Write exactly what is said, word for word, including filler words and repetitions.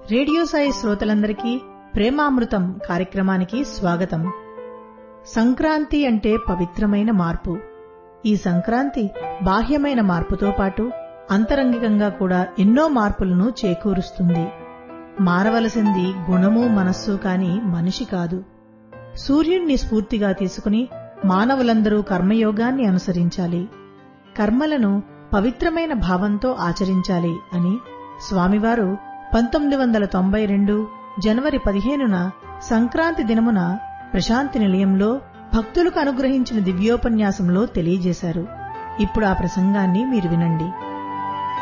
Radio Sai శ్రోతలందరికీ ప్రేమామృతం కార్యక్రమానికి స్వాగతం. సంక్రాంతి అంటే పవిత్రమైన మార్పు. ఈ సంక్రాంతి బాహ్యమైన మార్పుతో పాటు అంతరంగికంగా కూడా ఎన్నో మార్పులను చేకూరుస్తుంది. మారవలసింది గుణము మనస్సు కాని మనిషి కాదు. సూర్యుణ్ణి స్ఫూర్తిగా తీసుకుని మానవులందరూ కర్మయోగాన్ని అనుసరించాలి, కర్మలను పవిత్రమైన భావంతో ఆచరించాలి అని స్వామివారు పంతొమ్మిది వందల తొంభై రెండు జనవరి పదిహేనున సంక్రాంతి దినమున ప్రశాంతి నిలయంలో భక్తులకు అనుగ్రహించిన దివ్యోపన్యాసంలో తెలియజేశారు. ఇప్పుడు ఆ ప్రసంగాన్ని మీరు వినండి.